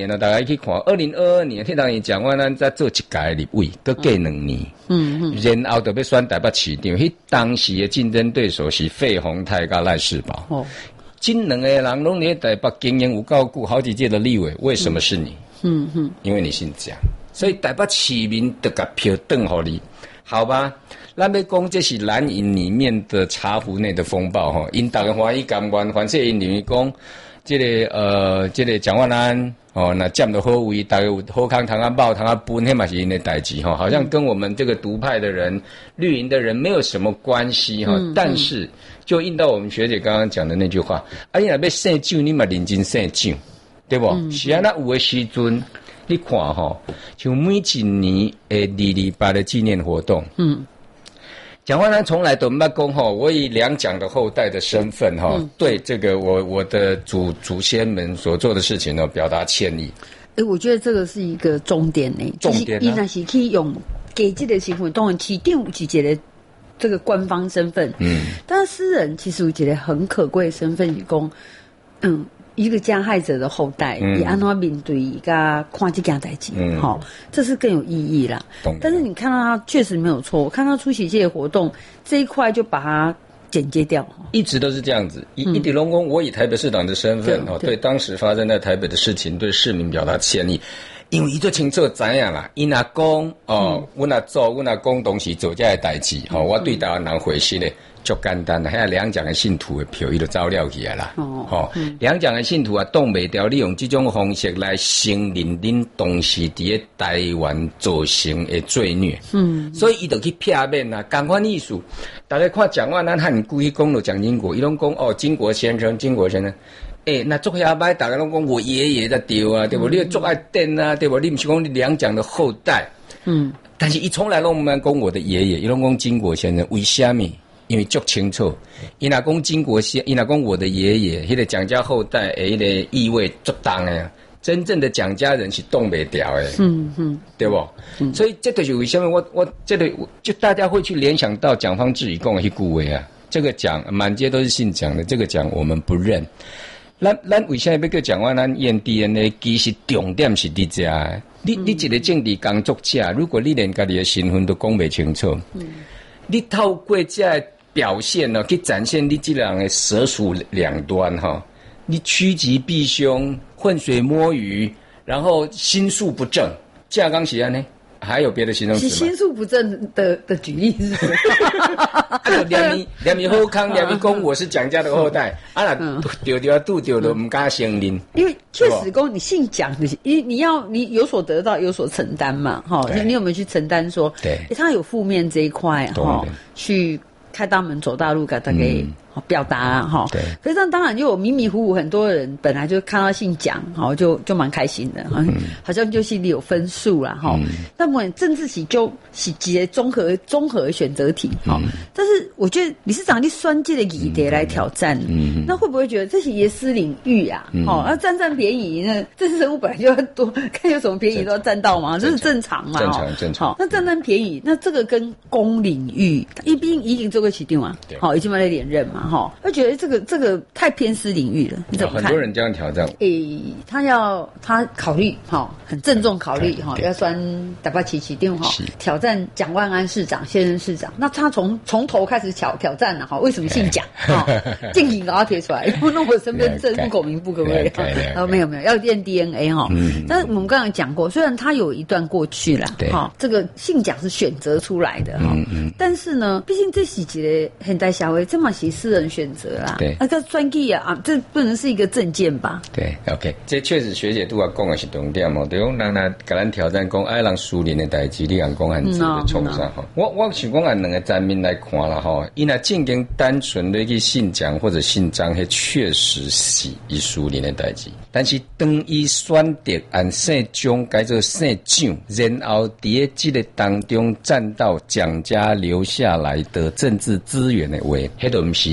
那大家去看，2022年，迄当年蒋万安在做一届立委，搁过2年，然后就要选台北市长，迄当时的竞争对手是费鸿泰甲赖士葆，这2个人拢在台北经营有够久，好几届的立委，为什么是你？因为你姓蒋，所以台北市民就把票转给你，好吧？咱要讲这是蓝营里面的茶壶内的风暴哈，因大家欢喜甘愿，反正因认为讲。这个蒋万安那占的好位，大家有好康通啊饱通啊分，迄嘛是因的代志好像跟我们这个独派的人、绿营的人没有什么关系但是就应到我们学姐刚刚讲的那句话，你若要姓蒋，你嘛认真姓蒋，对不？是啊，那有的时阵你看像每一年228的纪念活动，蒋万安从来都没讲我以2蒋的后代的身份对这个我的祖先们所做的事情表达歉意。 我觉得这个是一个重点呢。 重点啊， 伊若是去用给这个新闻，当然市长是一个这个官方身份，但是私人其实有一个很可贵的身份是讲，一个加害者的后代，也安怎面对甲看这件代志，这是更有意义啦。但是你看到他确实没有错，我看到出席这些活动这一块就把它剪接掉， 一直都是这样子。一直拢讲我以台北市长的身份对当时发生在台北的事情对市民表达歉意，因为伊最清楚知影啦，伊若讲阮若做，阮若讲当时做这个代志我对台湾人回信咧。就简单啦，遐2蒋的信徒的票，伊就走了去啊啦。2蒋的信徒啊，挡袂掉，利用这种方式来承认恁当时伫台湾造成的罪孽。所以伊就去撇面啦，同款意思。大家看蒋万安和故意讲了蒋经国，伊拢讲经国先生，那做遐歹，大家拢讲我爷爷在对啊，对不？你做爱电啊，对不？你不是讲你2蒋的后代，但是伊从来拢没讲我的爷爷，伊拢讲经国先生，为什么？因为足清楚，伊若讲经国先，伊若讲我的爷爷，迄个蒋家后代，迄个意味足重的，真正的蒋家人是动不掉的，对不？所以这就是为什么我这个就大家会去联想到蒋方智宇讲的迄句话啊，这个蒋满街都是姓蒋的，这个蒋我们不认。咱为什么要叫蒋万安验 DNA？ 其实重点是伫遮，你一个政治工作者，如果你连家己的身份都讲不清楚，你透过这表现去展现你这人的蛇鼠两端你趋吉避凶，浑水摸鱼，然后心术不正，这刚是安呢？还有别的形容词吗？ 心术不正的举例是什么？ 两米后康，两米公，我是蒋家的后代。丢肚丢都不敢承认。 因为确实公，你姓蒋，你有所得到，有所承担嘛，你有没有去承担说，对，他有负面这一块去开大门走大路，给大家表达对。可是当然就有迷迷糊糊，很多人本来就看到姓蒋就蛮开心的，好像就心里有分数啦那么政治系就是一个综合选择题但是我觉得理事长你选这个议题来挑战，那会不会觉得这是也私领域啊？要占便宜，那政治人物本来就要多看有什么便宜都要占到嘛，这是正常嘛？ 正常。 那占便宜，那这个跟公领域，毕竟已经做过起定嘛，已经在连任嘛。他觉得这个太偏私领域了，你怎么看？ 很多人这样挑战。 他考虑很郑重考虑要选台北市市长挑战蒋万安市长现任市长。那他从头开始挑战了为什么姓蒋？建议给他贴出来，弄我身份证户口名簿可不可以？没有要验 DNA 但是我们刚刚讲过，虽然他有一段过去了这个姓蒋是选择出来的但是呢，毕竟这是一个现代社会，这嘛是私人选择啦。对，这选举这不能是一个政见吧？对 ，OK， 这确实学姐都讲的是重点对，人给咱挑战讲爱让输赢的代志，你讲按自己的冲上我想讲按两个层面来看啦伊若正经单纯的去姓蒋或者姓张，迄确实是伊输赢的代志。但是当伊选择按姓蒋改做姓蒋，然后伫这个当中占到蒋家留下来的政治资源的话，迄都不是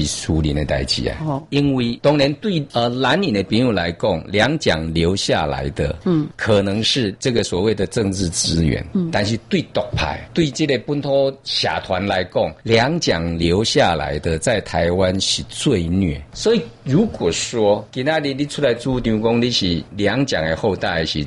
输赢的代志啊。因为当然对蓝营的朋友来讲，两蒋留下来的，可能是这个所谓的政治资源，但是对独派、对这个本土社团来讲，两蒋留下来的在台湾是最虐。所以如果说今仔日你出来主张讲你是两蒋的后代是